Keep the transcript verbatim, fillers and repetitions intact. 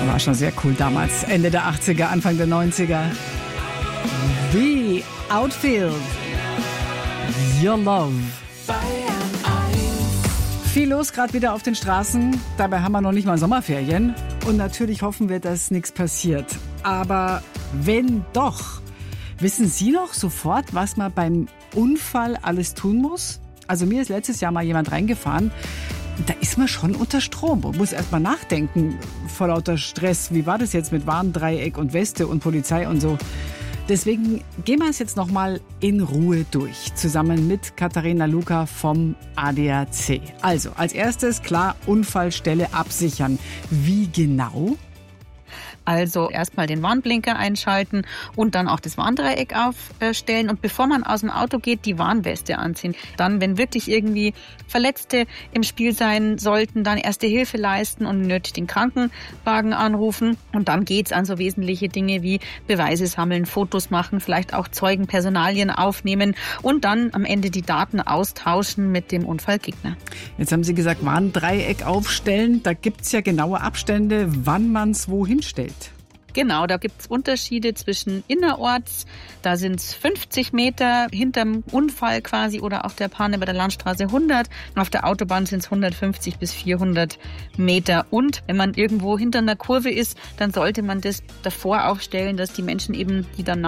War schon sehr cool damals. Ende der achtziger, Anfang der neunziger. The Outfield. Your Love. Viel los gerade wieder auf den Straßen. Dabei haben wir noch nicht mal Sommerferien. Und natürlich hoffen wir, dass nichts passiert. Aber wenn doch, wissen Sie noch sofort, was man beim Unfall alles tun muss? Also mir ist letztes Jahr mal jemand reingefahren. Da ist man schon unter Strom und muss erst mal nachdenken vor lauter Stress. Wie war das jetzt mit Warndreieck und Weste und Polizei und so? Deswegen gehen wir es jetzt noch mal in Ruhe durch, zusammen mit Katharina Luca vom A D A C. Also, als erstes, klar, Unfallstelle absichern. Wie genau? Also erstmal den Warnblinker einschalten und dann auch das Warndreieck aufstellen. Und bevor man aus dem Auto geht, die Warnweste anziehen. Dann, wenn wirklich irgendwie Verletzte im Spiel sein sollten, dann erste Hilfe leisten und nötig den Krankenwagen anrufen. Und dann geht's an so wesentliche Dinge wie Beweise sammeln, Fotos machen, vielleicht auch Zeugenpersonalien aufnehmen und dann am Ende die Daten austauschen mit dem Unfallgegner. Jetzt haben Sie gesagt, Warndreieck aufstellen. Da gibt's ja genaue Abstände, wann man's wohin stellt. Genau, da gibt's Unterschiede zwischen innerorts, da sind's fünfzig Meter hinterm Unfall quasi oder auf der Panne bei der Landstraße hundert. Auf der Autobahn sind's hundertfünfzig bis vierhundert Meter. Und wenn man irgendwo hinter einer Kurve ist, dann sollte man das davor aufstellen, dass die Menschen eben, die dann